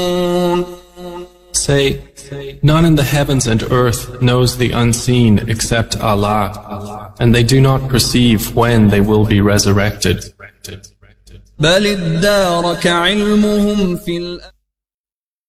Say, none in the heavens and earth knows the unseen except Allah, and they do not perceive when they will be resurrected. بل ادارك علمهم في